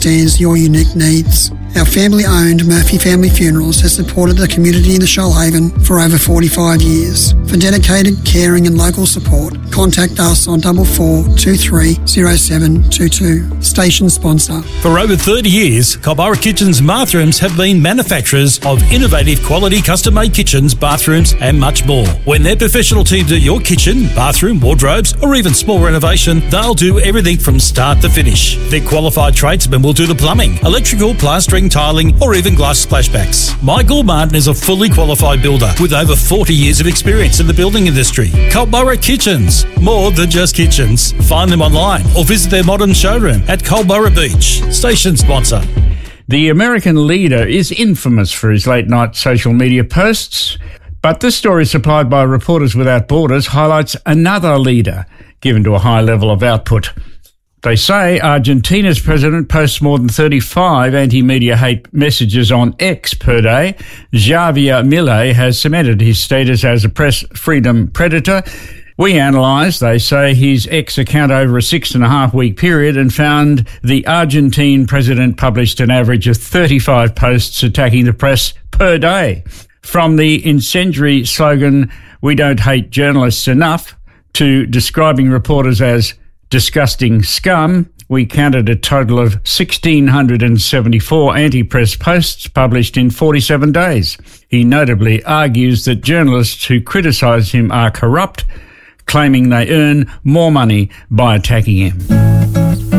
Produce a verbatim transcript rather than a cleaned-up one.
understands your unique needs. Our family-owned Murphy Family Funerals has supported the community in the Shoalhaven for over forty-five years. For dedicated, caring and local support, contact us on double four two three zero seven two two. Station sponsor. For over thirty years, Culburra Kitchens and Bathrooms have been manufacturers of innovative quality custom-made kitchens, bathrooms and much more. When their professional team do your kitchen, bathroom, wardrobes or even small renovation, they'll do everything from start to finish. Their qualified tradesmen will do the plumbing, electrical, plastering, tiling or even glass splashbacks. Michael Martin is a fully qualified builder with over forty years of experience in the building industry. Culburra Kitchens, more than just kitchens. Find them online or visit their modern showroom at Culburra Beach. Station sponsor. The American leader is infamous for his late-night social media posts, but this story supplied by Reporters Without Borders highlights another leader given to a high level of output. They say Argentina's president posts more than thirty-five anti-media hate messages on X per day. Javier Milei has cemented his status as a press freedom predator. We analysed, they say, his X account over a six and a half week period and found the Argentine president published an average of thirty-five posts attacking the press per day. From the incendiary slogan, "We don't hate journalists enough," to describing reporters as disgusting scum, we counted a total of one thousand six hundred seventy-four anti-press posts published in forty-seven days. He notably argues that journalists who criticise him are corrupt, claiming they earn more money by attacking him.